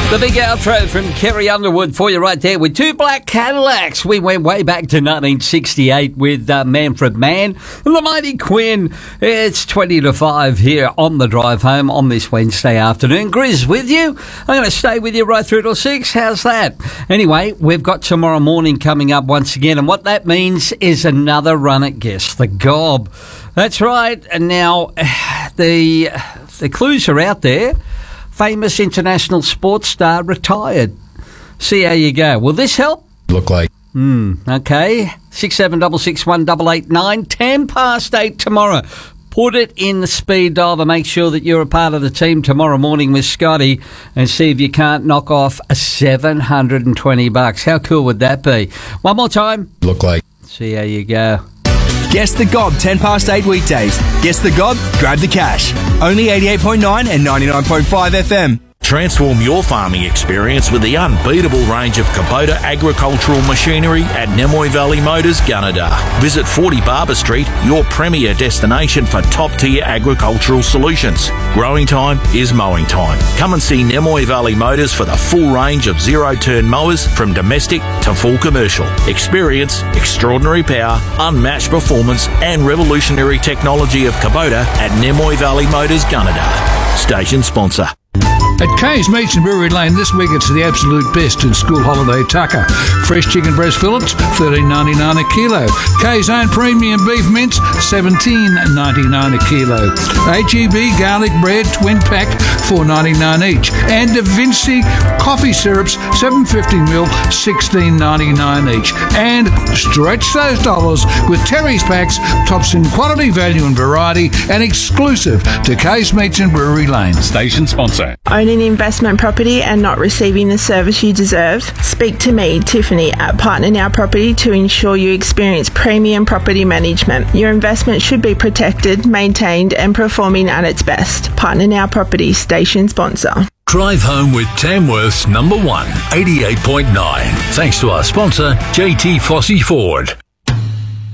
The big outro from Kerry Underwood for you right there with two black Cadillacs. We went way back to 1968 with Manfred Mann and the Mighty Quinn. It's 20 to 5 here on the drive home on this Wednesday afternoon. Grizz with you. I'm going to stay with you right through till 6. How's that? Anyway, we've got tomorrow morning coming up once again, and what that means is another run at Guess the Gob. That's right. And now the clues are out there. Famous international sports star retired. See how you go. Will this help? Look like. Okay. 67661889. 10 past 8 tomorrow. Put it in the speed dial to make sure that you're a part of the team tomorrow morning with Scotty and see if you can't knock off a $720. How cool would that be? One more time. Look like. See how you go. Guess the Gob, 10 past 8 weekdays. Guess the Gob, grab the cash. Only 88.9 and 99.5 FM. Transform your farming experience with the unbeatable range of Kubota agricultural machinery at Nemoy Valley Motors, Gunnedah. Visit 40 Barber Street, your premier destination for top-tier agricultural solutions. Growing time is mowing time. Come and see Nemoy Valley Motors for the full range of zero-turn mowers from domestic to full commercial. Experience, extraordinary power, unmatched performance and revolutionary technology of Kubota at Nemoy Valley Motors, Gunnedah. Station sponsor. At Kay's Meats and Brewery Lane this week, it's the absolute best in school holiday tucker. Fresh chicken breast fillets, $13.99 a kilo. Kay's own premium beef mince, $17.99 a kilo. HEB garlic bread, twin pack, $4.99 each. And Da Vinci coffee syrups, 750ml, $16.99 each. And stretch those dollars with Terry's packs, tops in quality, value and variety, and exclusive to Kay's Meats and Brewery Lane. Station sponsor. Owning investment property and not receiving the service you deserve? Speak to me, Tiffany, at Partner Now Property to ensure you experience premium property management. Your investment should be protected, maintained and performing at its best. Partner Now Property, station sponsor. Drive home with Tamworth's number one, 88.9. Thanks to our sponsor, JT Fossey Ford.